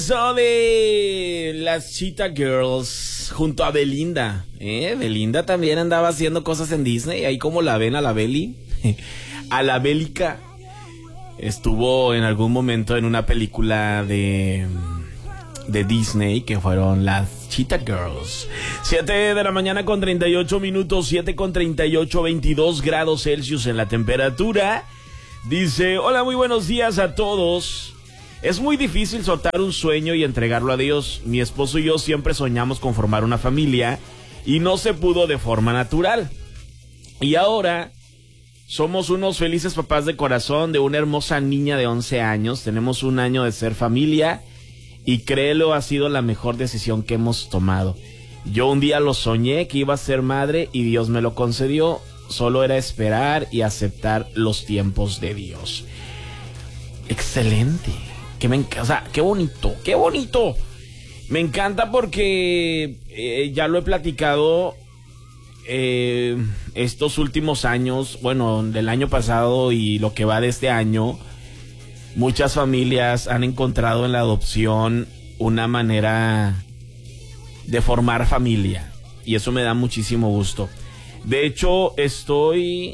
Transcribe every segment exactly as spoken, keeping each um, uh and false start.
Eso de las Cheetah Girls junto a Belinda. ¿Eh? Belinda también andaba haciendo cosas en Disney. Ahí como la ven a la Beli. A la Bélica. Estuvo en algún momento en una película de, de Disney que fueron las Cheetah Girls. siete de la mañana con treinta y ocho minutos. siete con treinta y ocho, veintidós grados Celsius en la temperatura. Dice, hola, muy buenos días a todos. Es muy difícil soltar un sueño y entregarlo a Dios. Mi esposo y yo siempre soñamos con formar una familia y no se pudo de forma natural. Y ahora somos unos felices papás de corazón de una hermosa niña de once años. Tenemos un año de ser familia y créelo, ha sido la mejor decisión que hemos tomado. Yo un día lo soñé que iba a ser madre y Dios me lo concedió. Solo era esperar y aceptar los tiempos de Dios. Excelente. Que me encanta, o sea, qué bonito, qué bonito. Me encanta porque eh, ya lo he platicado eh, estos últimos años, bueno, del año pasado y lo que va de este año. Muchas familias han encontrado en la adopción una manera de formar familia y eso me da muchísimo gusto. De hecho, estoy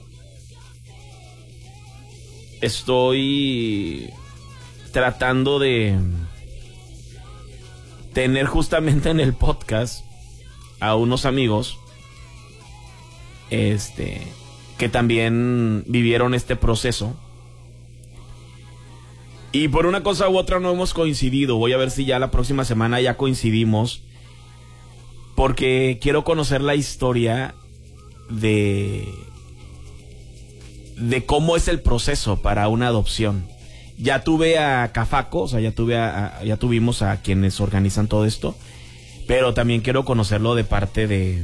estoy tratando de tener justamente en el podcast a unos amigos este que también vivieron este proceso y por una cosa u otra no hemos coincidido. Voy a ver si ya la próxima semana ya coincidimos porque quiero conocer la historia de de cómo es el proceso para una adopción. Ya tuve a Cafaco, o sea, ya tuve a, a, ya tuvimos a quienes organizan todo esto, pero también quiero conocerlo de parte de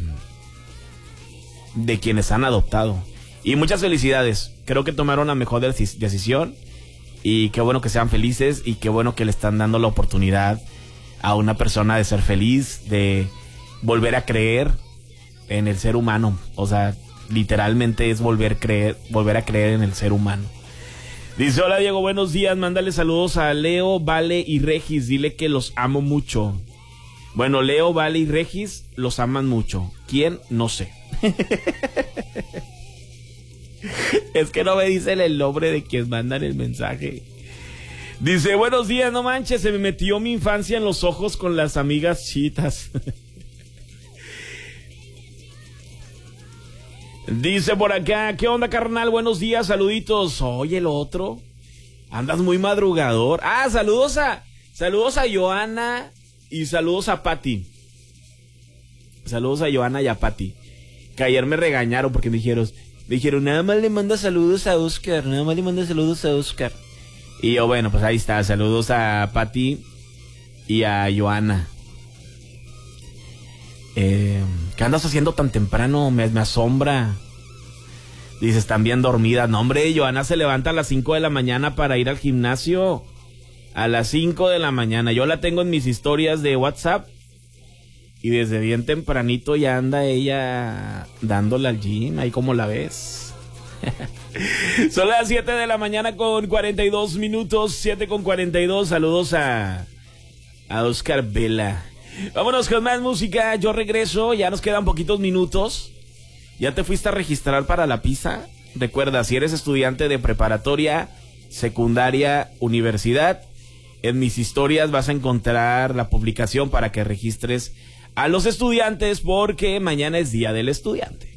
de quienes han adoptado. Y muchas felicidades. Creo que tomaron la mejor decisión y qué bueno que sean felices y qué bueno que le están dando la oportunidad a una persona de ser feliz, de volver a creer en el ser humano. O sea, literalmente es volver a creer, volver a creer en el ser humano. Dice, hola Diego, buenos días, mándale saludos a Leo, Vale y Regis, dile que los amo mucho. Bueno, Leo, Vale y Regis los aman mucho. ¿Quién? No sé. Es que no me dicen el nombre de quienes mandan el mensaje. Dice, buenos días, no manches, se me metió mi infancia en los ojos con las amigas chitas. Dice por acá, ¿qué onda, carnal? Buenos días, saluditos. Oye, el otro, andas muy madrugador. Ah, saludos a, saludos a Joana y saludos a Pati. Saludos a Joana y a Pati. Que ayer me regañaron porque me dijeron, me dijeron, nada más le manda saludos a Oscar, nada más le manda saludos a Oscar. Y yo, bueno, pues ahí está, saludos a Pati y a Joana. Eh, ¿Qué andas haciendo tan temprano? Me, me asombra. Dices, están bien dormidas. No, hombre, Joana se levanta a las cinco de la mañana para ir al gimnasio. A las cinco de la mañana. Yo la tengo en mis historias de WhatsApp. Y desde bien tempranito ya anda ella dándole al gym. Ahí como la ves. Son las siete de la mañana con cuarenta y dos minutos. siete con cuarenta y dos. Saludos a, a Oscar Vela. Vámonos con más música, yo regreso, ya nos quedan poquitos minutos. ¿Ya te fuiste a registrar para la PISA? Recuerda, si eres estudiante de preparatoria, secundaria, universidad, en mis historias vas a encontrar la publicación para que registres a los estudiantes porque mañana es Día del Estudiante.